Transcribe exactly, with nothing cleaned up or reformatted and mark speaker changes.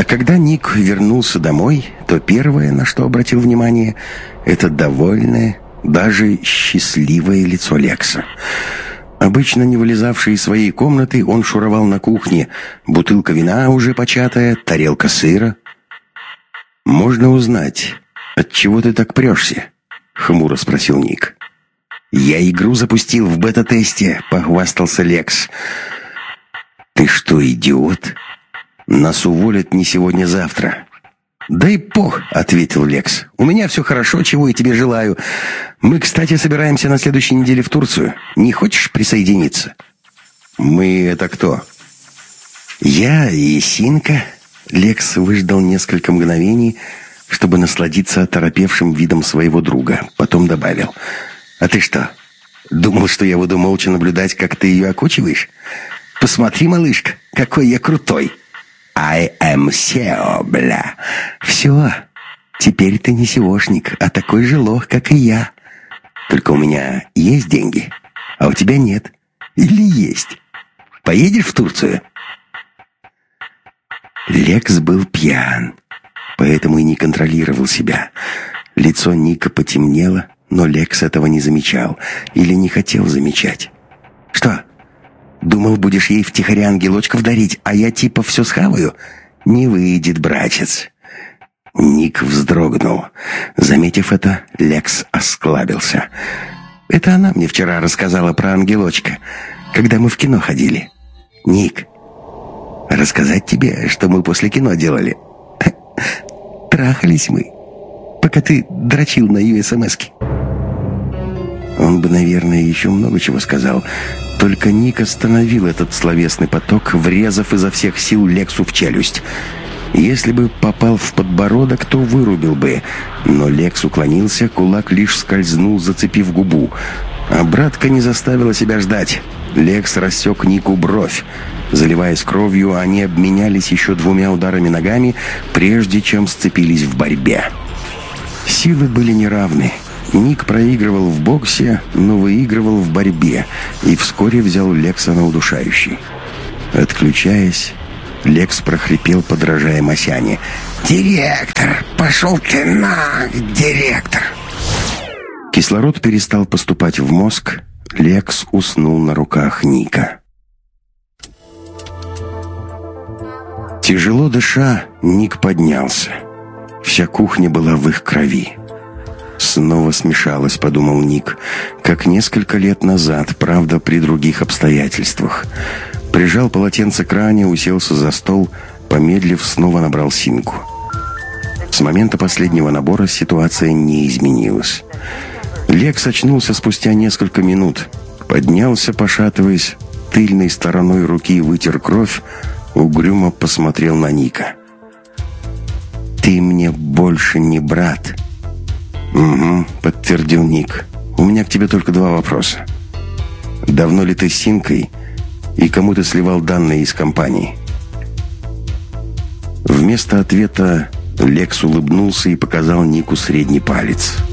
Speaker 1: А когда Ник вернулся домой, то первое, на что обратил внимание, это довольное, даже счастливое лицо Лекса. Обычно не вылезавший из своей комнаты, он шуровал на кухне. Бутылка вина уже початая, тарелка сыра. «Можно узнать, от чего ты так прешься?» — хмуро спросил Ник. «Я игру запустил в бета-тесте», — похвастался Лекс. «Ты что, идиот? Нас уволят не сегодня-завтра». «Да и пох», — ответил Лекс. «У меня все хорошо, чего и тебе желаю. Мы, кстати, собираемся на следующей неделе в Турцию. Не хочешь присоединиться?» «Мы — это кто?» «Я и Синка». Лекс выждал несколько мгновений, чтобы насладиться оторопевшим видом своего друга. Потом добавил: «А ты что, думал, что я буду молча наблюдать, как ты ее окучиваешь? Посмотри, малышка, какой я крутой! I am сео, бля! Все, теперь ты не сеошник, а такой же лох, как и я. Только у меня есть деньги, а у тебя нет. Или есть? Поедешь в Турцию?» Лекс был пьян, поэтому и не контролировал себя. Лицо Ника потемнело, но Лекс этого не замечал или не хотел замечать. «Что, думал, будешь ей втихаря ангелочков дарить, а я типа все схаваю? Не выйдет, братец». Ник вздрогнул. Заметив это, Лекс осклабился. «Это она мне вчера рассказала про ангелочка, когда мы в кино ходили. Ник, рассказать тебе, что мы после кино делали? Трахались мы, пока ты дрочил на ю эс эм эс-ке». Он бы, наверное, еще много чего сказал, только Ник остановил этот словесный поток, врезав изо всех сил Лексу в челюсть. Если бы попал в подбородок, то вырубил бы, но Лекс уклонился, кулак лишь скользнул, зацепив губу. А братка не заставила себя ждать. Лекс рассек Нику бровь. Заливаясь кровью, они обменялись еще двумя ударами ногами, прежде чем сцепились в борьбе. Силы были неравны. Ник проигрывал в боксе, но выигрывал в борьбе, и вскоре взял Лекса на удушающий. Отключаясь, Лекс прохрипел, подражая Масяне: «Директор! Пошел ты на, директор!» Кислород перестал поступать в мозг. Лекс уснул на руках Ника. Тяжело дыша, Ник поднялся. Вся кухня была в их крови. «Снова смешалась», — подумал Ник, — «как несколько лет назад, правда, при других обстоятельствах». Прижал полотенце к ране, уселся за стол, помедлив, снова набрал Синку. С момента последнего набора ситуация не изменилась. Лекс очнулся спустя несколько минут. Поднялся, пошатываясь, тыльной стороной руки вытер кровь, угрюмо посмотрел на Ника. «Ты мне больше не брат». «Угу», — подтвердил Ник. «У меня к тебе только два вопроса. Давно ли ты с Синкой и кому ты сливал данные из компании?» Вместо ответа Лекс улыбнулся и показал Нику средний палец.